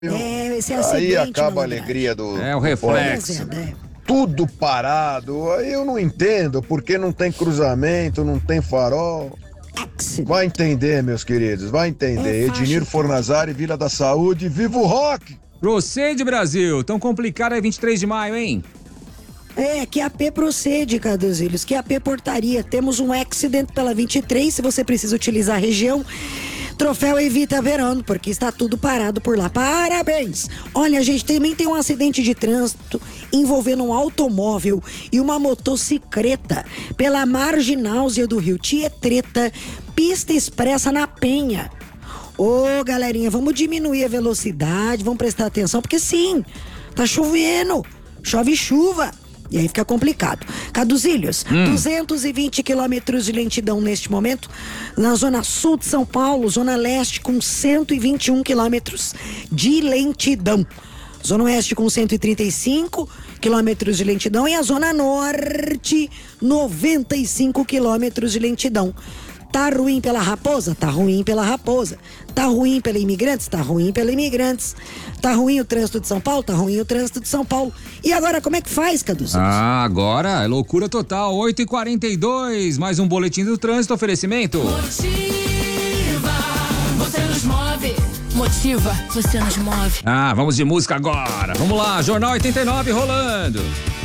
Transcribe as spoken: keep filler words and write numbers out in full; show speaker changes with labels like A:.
A: É, esse
B: Aí
A: acidente,
B: acaba a
A: na
B: alegria do.
C: É o
B: do
C: reflexo.
B: pobre. Tudo parado. Aí eu não entendo porque não tem cruzamento, não tem farol. Vai entender, meus queridos, vai entender.
A: É faixa
B: Ednir
A: e
B: Fornazari, Vila da Saúde, viva o rock!
C: Procede, Brasil. Tão complicado é vinte e três de maio, hein?
A: É, que a P procede, Caduzilhos, que a P portaria. Temos um accident pela vinte e três, se você precisa utilizar a região. Troféu Evita Verão, porque está tudo parado por lá. Parabéns! Olha, gente, também tem um acidente de trânsito envolvendo um automóvel e uma motocicleta pela margináusea do Rio Tietreta, pista expressa na Penha. Ô, galerinha, vamos diminuir a velocidade, vamos prestar atenção, porque sim, tá chovendo, chove chuva. E aí fica complicado. Caduzilhos, hum. duzentos e vinte quilômetros de lentidão neste momento, na zona sul de São Paulo, zona leste com cento e vinte e um quilômetros de lentidão. Zona oeste com cento e trinta e cinco quilômetros de lentidão e a zona norte, noventa e cinco quilômetros de lentidão. Tá ruim pela Raposa? Tá ruim pela Raposa. Tá ruim pela Imigrantes? Tá ruim pela Imigrantes. Tá ruim o trânsito de São Paulo? Tá ruim o trânsito de São Paulo. E agora, como é que faz, Caduzinho?
C: Ah, agora é loucura total. oito e quarenta e dois, mais um boletim do trânsito, oferecimento.
D: Motiva, você nos move. Motiva, você nos move.
C: Ah, vamos de música agora. Vamos lá, Jornal oitenta e nove rolando.